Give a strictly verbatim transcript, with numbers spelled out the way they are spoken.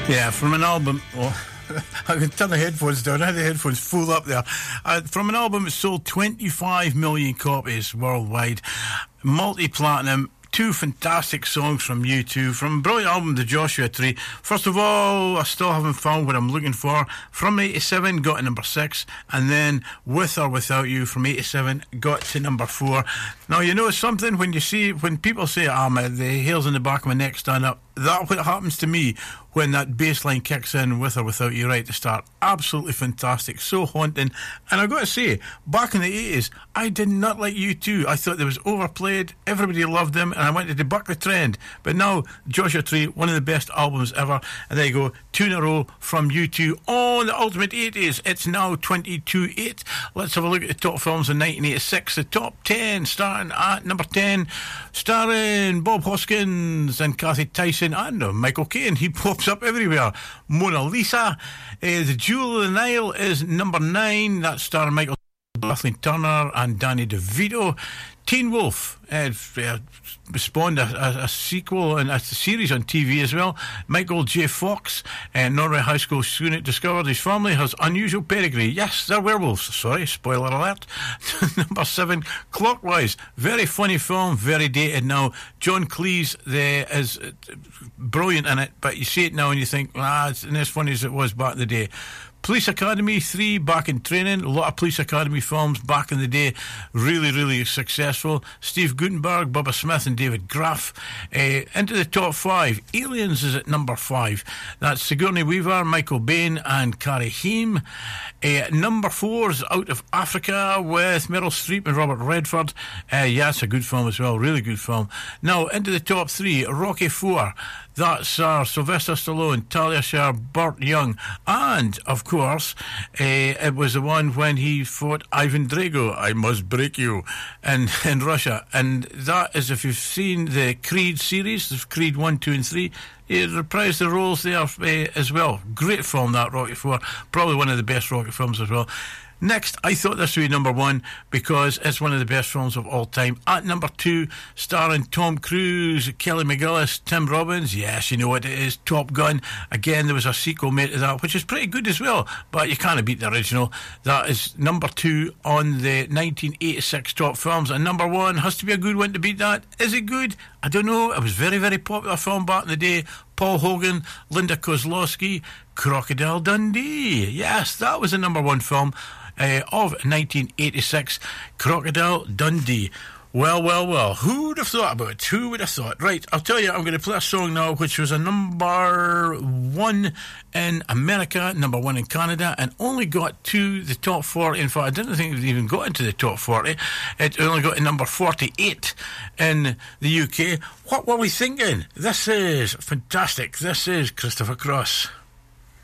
Yeah, from an album. Oh, I can turn the headphones down. I had the headphones full up there. Uh, from an album that sold twenty-five million copies worldwide, multi-platinum. Two fantastic songs from U two, from a brilliant album, The Joshua Tree. First of all, I still haven't found what I'm looking for. From eighty-seven, got to number six, and then With or Without You from eighty-seven, got to number four. Now, you know something, when you see, when people say, ah, oh, my, the hairs on the back of my neck stand up, that's what happens to me when that bass line kicks in, With or Without You, right at the start. Absolutely fantastic, so haunting. And I've got to say, back in the eighties, I did not like U two. I thought they was overplayed, everybody loved them, and I wanted to buck the trend. But now, Joshua Tree, one of the best albums ever. And there you go, two in a row from U two on the Ultimate eighties. It's now twenty-two eight. Let's have a look at the top films in nineteen eighty-six. The top ten, starting at number ten, starring Bob Hoskins and Kathy Tyson and uh, Michael Caine. He pops up everywhere. Mona Lisa. Uh, the Jewel of the Nile is number nine. That's starring Michael Kathleen Turner and Danny DeVito. Teen Wolf uh, uh, spawned a, a, a sequel and a series on T V as well. Michael J. Fox, uh, Norway high school student, discovered his family has unusual pedigree. Yes, they're werewolves. Sorry, spoiler alert. Number seven, Clockwise. Very funny film, very dated now. John Cleese there is brilliant in it, but you see it now and you think, ah, it's not as funny as it was back in the day. Police Academy three, back in training. A lot of Police Academy films back in the day. Really, really successful. Steve Guttenberg, Bubba Smith and David Graff. Uh, into the top five. Aliens is at number five. That's Sigourney Weaver, Michael Biehn and Carrie Heem. Uh, number four is Out of Africa with Meryl Streep and Robert Redford. Uh, yeah, it's a good film as well. Really good film. Now, into the top three. Rocky four. That's uh, Sylvester Stallone, Talia Shire, Burt Young, and, of course, uh, it was the one when he fought Ivan Drago, I must break you, in, in Russia. And that is, if you've seen the Creed series, the Creed one, two and three, he reprised the roles there uh, as well. Great film, that, Rocky four. Probably one of the best Rocky films as well. Next, I thought this would be number one because it's one of the best films of all time. At number two, starring Tom Cruise, Kelly McGillis, Tim Robbins. Yes, you know what it is, Top Gun. Again, there was a sequel made to that, which is pretty good as well, but you can't beat the original. That is number two on the nineteen eighty-six top films. And number one has to be a good one to beat that. Is it good? I don't know. It was very, very popular film back in the day. Paul Hogan, Linda Kozlowski, Crocodile Dundee. Yes, that was the number one film Uh, of nineteen eighty-six, Crocodile Dundee. Well, well, well, who would have thought about it? Who would have thought? Right, I'll tell you, I'm going to play a song now which was a number one in America, number one in Canada, and only got to the top forty. In fact, I didn't think it even got into the top forty. It only got to number forty-eight in the U K. What were we thinking? This is fantastic. This is Christopher Cross.